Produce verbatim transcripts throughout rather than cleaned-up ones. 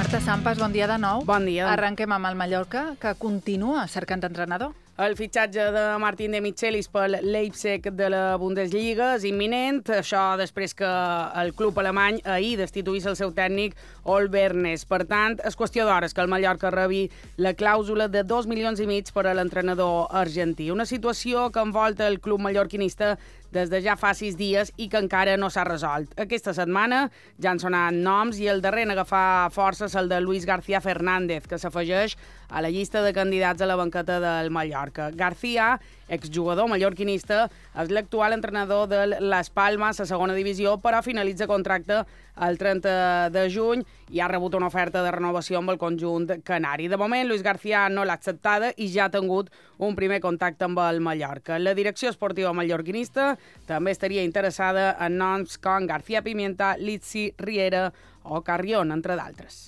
Marta Sampas, bon dia de nou. Bon dia. Arrenquem amb el Mallorca, que continua cercant entrenador. El fitxatge de Martín de Michelis pel Leipzig de la Bundesliga és imminent, això després que el club alemany ahir destituís el seu tècnic Oliver Ness. Per tant, és qüestió d'hores que el Mallorca rebi la clàusula de dos milions i mig per a l'entrenador argentí. Una situació que envolta el club mallorquinista des de ja fa sis dies i que encara no s'ha resolt. Aquesta setmana ja han sonat noms i el darrer en agafar força és el de Luis García Fernández, que s'afegeix a la llista de candidats a la banqueta del Mallorca. García, exjugador mallorquinista, és l'actual entrenador de Las Palmas a segona divisió, però finalitza contracte el trenta de juny i ha rebut una oferta de renovació amb el conjunt canari. De moment, Luis García no l'ha acceptada i ja ha tingut un primer contacte amb el Mallorca. La direcció esportiva mallorquinista també estaria interessada en noms com García Pimienta, Lizzi, Riera o Carrión, entre d'altres.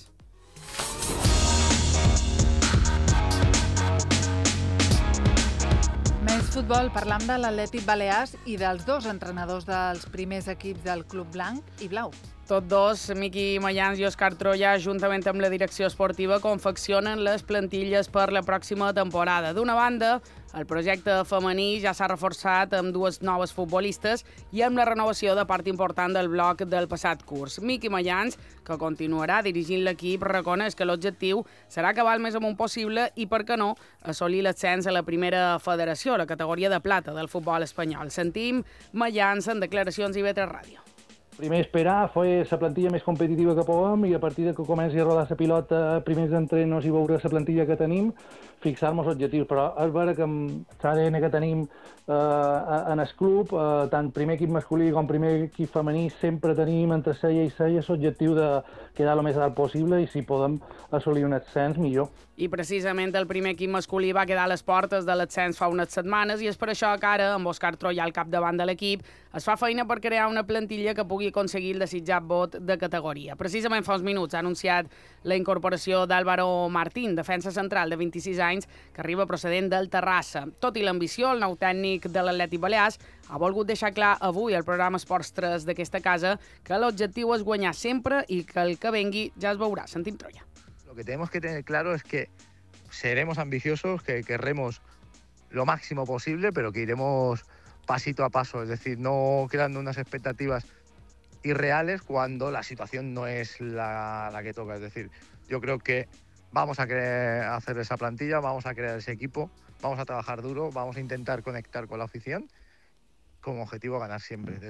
Més futbol, parlam de l'Atlètic Balears i dels dos entrenadors dels primers equips del Club Blanc i Blau. Tots dos, Miqui Mayans i Òscar Troya, juntament amb la direcció esportiva, confeccionen les plantilles per la pròxima temporada. D'una banda, el projecte femení ja s'ha reforçat amb dues noves futbolistes i amb la renovació de part important del bloc del passat curs. Miqui Mayans, que continuarà dirigint l'equip, reconeix que l'objectiu serà acabar el més amunt possible i, per què no, assolir l'ascens a la primera federació, la categoria de plata del futbol espanyol. Sentim Mayans en declaracions i I V tres Ràdio. Primer esperar, fer la plantilla més competitiva que puguem i a partir de que comenci a rodar la pilota, primers d'entrenos i veure la plantilla que tenim, fixar-nos objectius. Però és vera que amb l'A D N que tenim eh, en el club, eh, tant primer equip masculí com primer equip femení, sempre tenim entre seia i seia l'objectiu de quedar el més alt possible i si podem assolir un ascens, millor. I precisament el primer equip masculí va quedar a les portes de l'ascens fa unes setmanes i és per això que ara, amb Òscar Troya al capdavant de l'equip, es fa feina per crear una plantilla que pugui aconseguir el desitjat vot de categoria. Precisament fa uns minuts ha anunciat la incorporació d'Álvaro Martín, defensa central de vint-i-sis anys, que arriba procedent del Terrassa. Tot i l'ambició, el nou tècnic de l'Atlètic Balears ha volgut deixar clar avui al programa Esports tres d'aquesta casa que l'objectiu és guanyar sempre i que el que vengui ja es veurà. Sentim Troya. Lo que tenemos que tener claro es que seremos ambiciosos, que querremos lo máximo posible, pero que iremos pasito a paso, es decir, no creando unas expectativas irreales cuando la situación no es la, la que toca. Es decir, yo creo que vamos a querer hacer esa plantilla, vamos a crear ese equipo, vamos a trabajar duro, vamos a intentar conectar con la afición, con objetivo ganar siempre.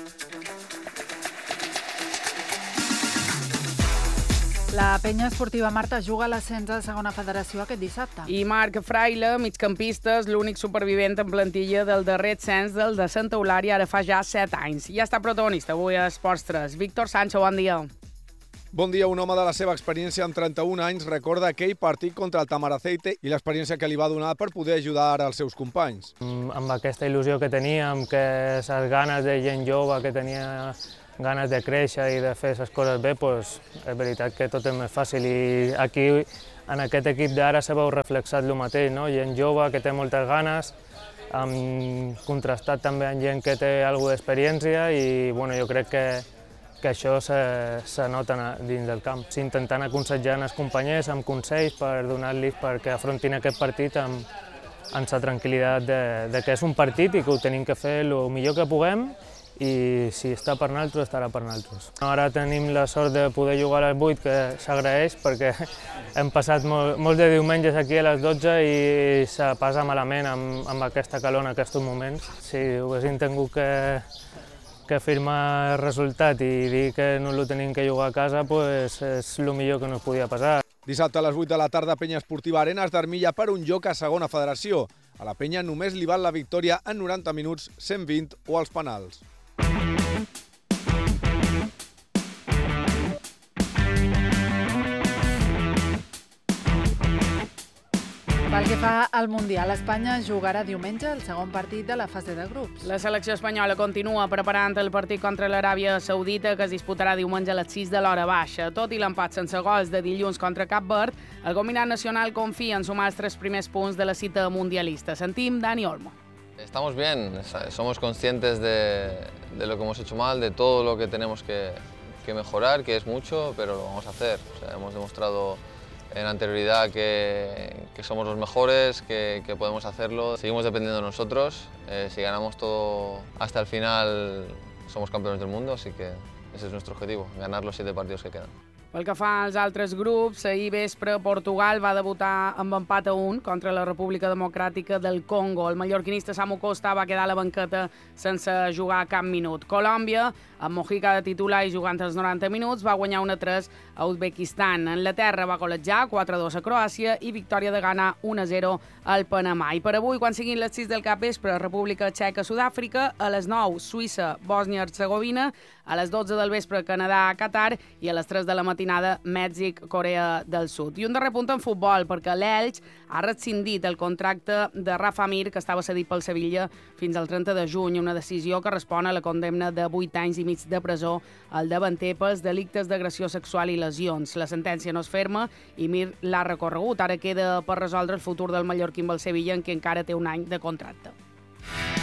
La penya esportiva Marta juga a l'ascens a la segona federació aquest dissabte. I Marc Fraile, migcampista, és l'únic supervivent en plantilla del darrer ascens del de Santa Eulària ara fa ja set anys. Ja està protagonista avui a Esports tres. Víctor Sancho, bon dia. Bon dia. Un home de la seva experiència amb trenta-un anys recorda aquell partit contra el Tamaraceite i l'experiència que li va donar per poder ajudar ara els seus companys. Amb aquesta il·lusió que teníem, que les ganes de gent jove que tenia ganes de créixer i de fer les coses bé, doncs és veritat que tot és més fàcil i aquí, en aquest equip d'ara, se veu reflexat el mateix, no? Gent jove que té moltes ganes, hem contrastat també amb gent que té alguna d'experiència i bueno, jo crec que, que això se, se nota dins del camp. Intentant aconsellar els companys amb consells per donar-los perquè afrontin aquest partit amb, amb la tranquil·litat de, de que és un partit i que ho tenim que fer el millor que puguem i si està per nosaltres, estarà per nosaltres. Ara tenim la sort de poder jugar a les vuit, que s'agraeix perquè hem passat molt, molts de diumenges aquí a les dotze i se passa malament amb, amb aquesta calor en aquests moments. Si haguéssim tingut que, que firmar el resultat i dir que no el tenim que jugar a casa, pues és el millor que no podia passar. Dissabte a les vuit de la tarda, Penya Esportiva Arenas d'Armilla per un joc a segona federació. A la Penya només li val la victòria en noranta minuts, cent vint o als penals. Pel que fa al Mundial, Espanya jugarà diumenge el segon partit de la fase de grups. La selecció espanyola continua preparant el partit contra l'Aràbia Saudita, que es disputarà diumenge a les sis de l'hora baixa. Tot i l'empat sense gols de dilluns contra Cap Verd, el combinat nacional confia en sumar els tres primers punts de la cita mundialista. Sentim Dani Olmo. Estamos bien, somos conscientes de, de lo que hemos hecho mal, de todo lo que tenemos que, que mejorar, que es mucho, pero lo vamos a hacer. O sea, hemos demostrado en anterioridad que, que somos los mejores, que, que podemos hacerlo. Seguimos dependiendo de nosotros. Eh, si ganamos todo hasta el final, somos campeones del mundo, así que ese es nuestro objetivo, ganar los siete partidos que quedan. Pel que fa als altres grups, ahir vespre Portugal va debutar amb empat a un contra la República Democràtica del Congo. El mallorquinista Samu Costa va quedar a la banqueta sense jugar cap minut. Colòmbia, amb Mojica de titular i jugant els noranta minuts, va guanyar un a tres a Uzbekistan. Anglaterra va golejar quatre a dos a Croàcia i victòria de Ghana un a zero al Panamà. I per avui, quan siguin les sis del capvespre, República Txeca, Sud-àfrica, a les nou, Suïssa, Bòsnia-Hercegovina, a les dotze del vespre, Canadà, Qatar, i a les tres de la matinada, Mèxic, Corea del Sud. I un darrer punt en futbol, perquè l'Elx ha rescindit el contracte de Rafa Mir, que estava cedit pel Sevilla fins al trenta de juny, una decisió que respon a la condemna de vuit anys i mig de presó al davanter pels delictes d'agressió sexual i lesions. La sentència no és ferma i Mir l'ha recorregut. Ara queda per resoldre el futur del mallorquí amb el Sevilla, en què encara té un any de contracte.